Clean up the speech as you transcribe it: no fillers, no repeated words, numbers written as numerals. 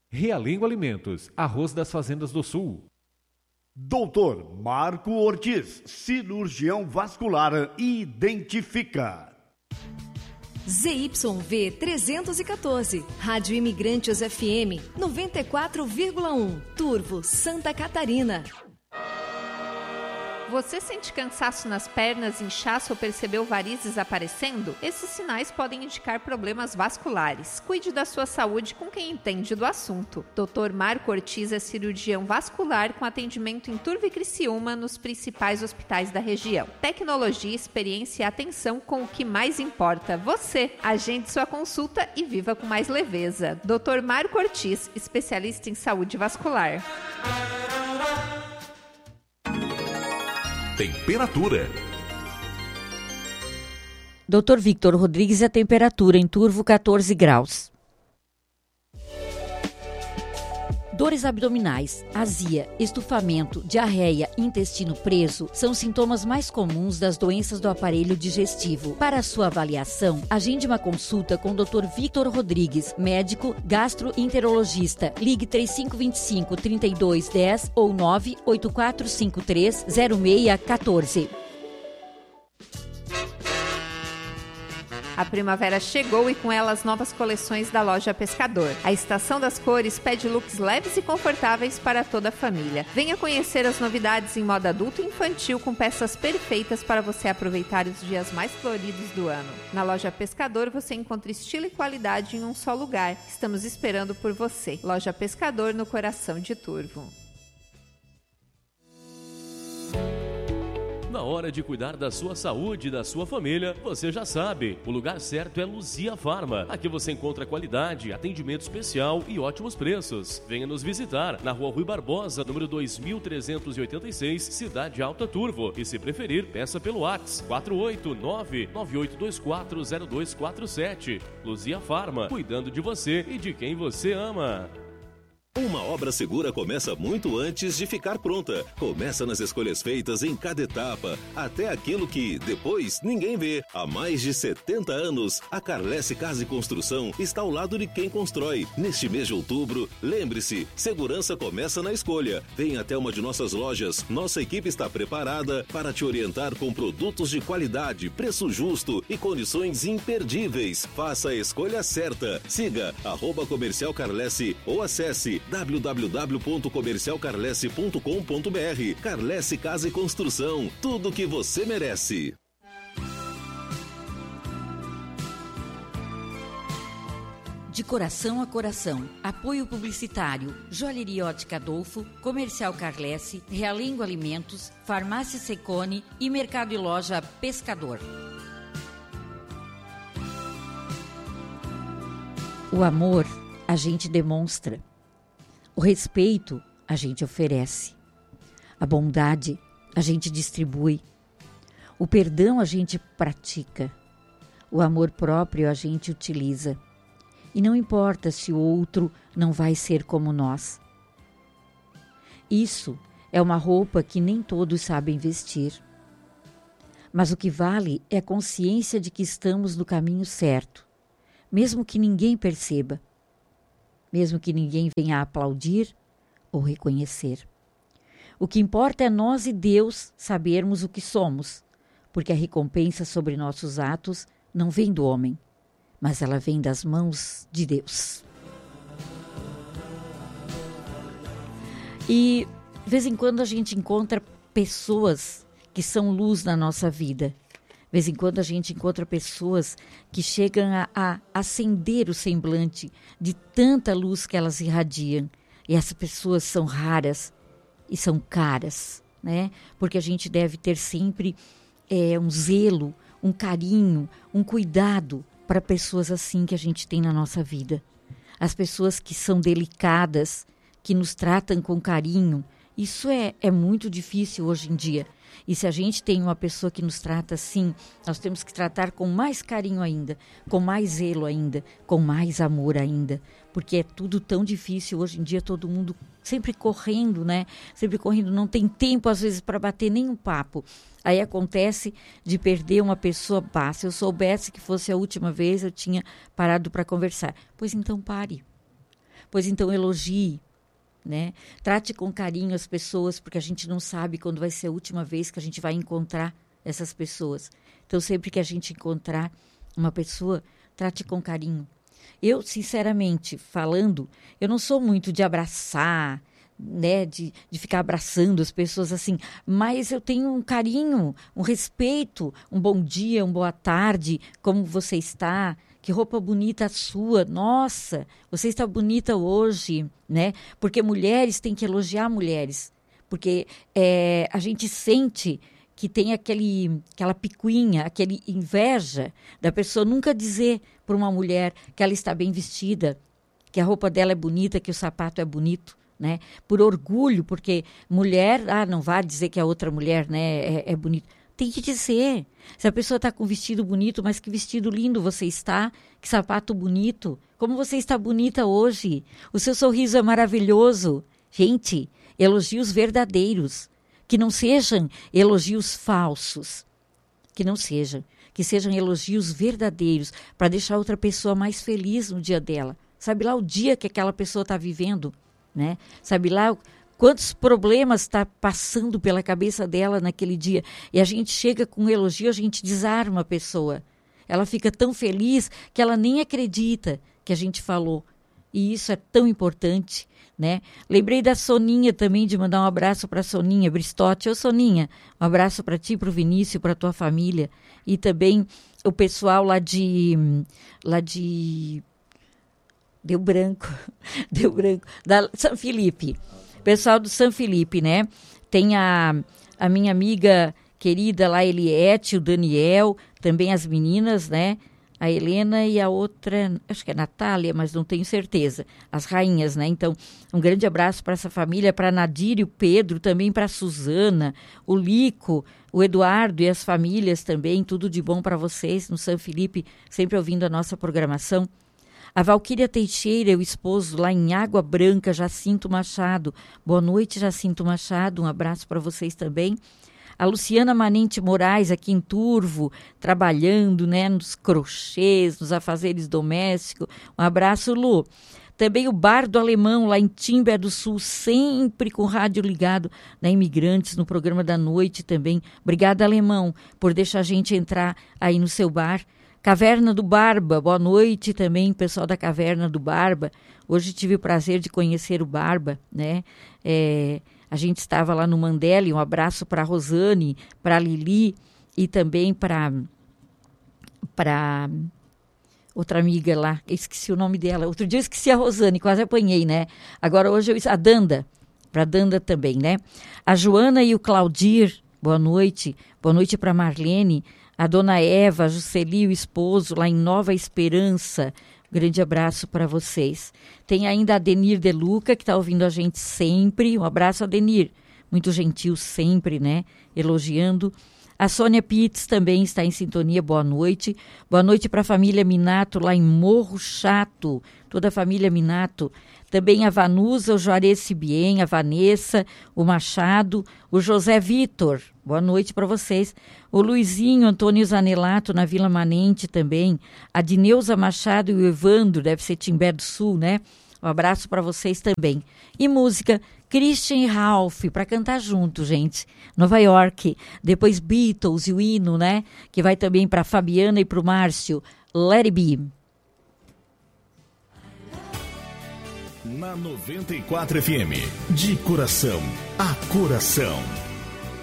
Realengo Alimentos, arroz das fazendas do Sul. Doutor Marco Ortiz, cirurgião vascular, identifica. ZYV 314, Rádio Imigrantes FM 94,1, Turvo, Santa Catarina. Você sente cansaço nas pernas, inchaço ou percebeu varizes aparecendo? Esses sinais podem indicar problemas vasculares. Cuide da sua saúde com quem entende do assunto. Dr. Marco Ortiz é cirurgião vascular com atendimento em Turvo e Criciúma nos principais hospitais da região. Tecnologia, experiência e atenção com o que mais importa, você. Agende sua consulta e viva com mais leveza. Dr. Marco Ortiz, especialista em saúde vascular. Temperatura. Dr. Victor Rodrigues, a temperatura em Turvo 14 graus. Dores abdominais, azia, estufamento, diarreia, intestino preso são sintomas mais comuns das doenças do aparelho digestivo. Para sua avaliação, agende uma consulta com o Dr. Victor Rodrigues, médico gastroenterologista. Ligue 3525-3210 ou 98453-0614. A primavera chegou e com ela as novas coleções da Loja Pescador. A Estação das Cores pede looks leves e confortáveis para toda a família. Venha conhecer as novidades em moda adulto e infantil com peças perfeitas para você aproveitar os dias mais floridos do ano. Na Loja Pescador você encontra estilo e qualidade em um só lugar. Estamos esperando por você. Loja Pescador, no coração de Turvo. Na hora de cuidar da sua saúde e da sua família, você já sabe, o lugar certo é Luzia Farma. Aqui você encontra qualidade, atendimento especial e ótimos preços. Venha nos visitar na Rua Rui Barbosa, número 2386, Cidade Alta, Turvo. E se preferir, peça pelo WhatsApp 489-98240247. Luzia Farma, cuidando de você e de quem você ama. Uma obra segura começa muito antes de ficar pronta. Começa nas escolhas feitas em cada etapa, até aquilo que, depois, ninguém vê. Há mais de 70 anos, a Carlesse Casa e Construção está ao lado de quem constrói. Neste mês de outubro, lembre-se, segurança começa na escolha. Venha até uma de nossas lojas. Nossa equipe está preparada para te orientar com produtos de qualidade, preço justo e condições imperdíveis. Faça a escolha certa. Siga @Comercial Carlesse ou acesse www.comercialcarlesse.com.br. Carlesse Casa e Construção, tudo o que você merece. De coração a coração, apoio publicitário, Joalheria Ótica Adolfo, Comercial Carlesse, Realengo Alimentos, Farmácia Secone e Mercado e Loja Pescador. O amor a gente demonstra. O respeito a gente oferece, a bondade a gente distribui, o perdão a gente pratica, o amor próprio a gente utiliza. E não importa se o outro não vai ser como nós. Isso é uma roupa que nem todos sabem vestir. Mas o que vale é a consciência de que estamos no caminho certo, mesmo que ninguém perceba. Mesmo que ninguém venha aplaudir ou reconhecer. O que importa é nós e Deus sabermos o que somos, porque a recompensa sobre nossos atos não vem do homem, mas ela vem das mãos de Deus. E, de vez em quando, a gente encontra pessoas que são luz na nossa vida. De vez em quando a gente encontra pessoas que chegam a acender o semblante de tanta luz que elas irradiam. E essas pessoas são raras e são caras, né? Porque a gente deve ter sempre um zelo, um carinho, um cuidado para pessoas assim que a gente tem na nossa vida. As pessoas que são delicadas, que nos tratam com carinho, isso é muito difícil hoje em dia. E se a gente tem uma pessoa que nos trata assim, nós temos que tratar com mais carinho ainda, com mais zelo ainda, com mais amor ainda. Porque é tudo tão difícil hoje em dia, todo mundo sempre correndo, né? Sempre correndo, não tem tempo às vezes para bater nenhum papo. Aí acontece de perder uma pessoa, se eu soubesse que fosse a última vez, eu tinha parado para conversar. Pois então pare. Pois então elogie, né? Trate com carinho as pessoas, porque a gente não sabe quando vai ser a última vez que a gente vai encontrar essas pessoas. Então, sempre que a gente encontrar uma pessoa, trate com carinho. Eu, sinceramente, falando, eu não sou muito de abraçar, né, de ficar abraçando as pessoas assim, mas eu tenho um carinho, um respeito, um bom dia, uma boa tarde, como você está, que roupa bonita a sua, nossa, você está bonita hoje, né? Porque mulheres têm que elogiar mulheres, porque a gente sente que tem aquela picuinha, aquele inveja da pessoa nunca dizer para uma mulher que ela está bem vestida, que a roupa dela é bonita, que o sapato é bonito, né? Por orgulho, porque mulher, não vai dizer que a outra mulher, né, é bonita. Tem que dizer. Se a pessoa está com vestido bonito, mas que vestido lindo você está, que sapato bonito, como você está bonita hoje, o seu sorriso é maravilhoso. Gente, elogios verdadeiros. Que não sejam elogios falsos, que sejam elogios verdadeiros, para deixar outra pessoa mais feliz no dia dela. Sabe lá o dia que aquela pessoa está vivendo, né? Sabe lá quantos problemas está passando pela cabeça dela naquele dia. E a gente chega com um elogio, a gente desarma a pessoa. Ela fica tão feliz que ela nem acredita que a gente falou. E isso é tão importante, né? Lembrei da Soninha também, de mandar um abraço para a Soninha Bristotti. Ô Soninha, um abraço para ti, para o Vinícius, para a tua família. E também o pessoal lá de Deu branco, da São Felipe. Pessoal do São Felipe, né? Tem a minha amiga querida lá, Eliette, o Daniel, também as meninas, né? A Helena e a outra, acho que é Natália, mas não tenho certeza. As rainhas, né? Então, um grande abraço para essa família, para a Nadir e o Pedro, também para a Suzana, o Lico, o Eduardo e as famílias também. Tudo de bom para vocês no São Felipe, sempre ouvindo a nossa programação. A Valquíria Teixeira, o esposo lá em Água Branca, Jacinto Machado. Boa noite, Jacinto Machado. Um abraço para vocês também. A Luciana Manente Moraes, aqui em Turvo, trabalhando, né, nos crochês, nos afazeres domésticos. Um abraço, Lu. Também o Bar do Alemão, lá em Timbé do Sul, sempre com o rádio ligado na Imigrantes, no programa da noite também. Obrigada, Alemão, por deixar a gente entrar aí no seu bar. Caverna do Barba, boa noite também, pessoal da Caverna do Barba. Hoje tive o prazer de conhecer o Barba, né? A gente estava lá no Mandela, um abraço para a Rosane, para a Lili e também para outra amiga lá, esqueci o nome dela. Outro dia eu esqueci a Rosane, quase apanhei, né? Agora hoje a Danda, para a Danda também, né? A Joana e o Claudir, boa noite para Marlene, a dona Eva, a Jusceli, o esposo, lá em Nova Esperança. Grande abraço para vocês. Tem ainda a Adenir De Luca, que está ouvindo a gente sempre. Um abraço, Adenir. Muito gentil sempre, né? Elogiando. A Sônia Pitts também está em sintonia. Boa noite. Boa noite para a família Minato, lá em Morro Chato. Toda a família Minato. Também a Vanusa, o Juarez Cibien, a Vanessa, o Machado, o José Vitor. Boa noite para vocês. O Luizinho, Antônio Zanelato, na Vila Manente também. A Dineuza Machado e o Evandro, deve ser Timbé do Sul, né? Um abraço para vocês também. E música, Christian e Ralph, para cantar junto, gente. Nova York. Depois Beatles e o hino, né? Que vai também para Fabiana e para o Márcio. Let It Be. Na 94 FM, de coração a coração.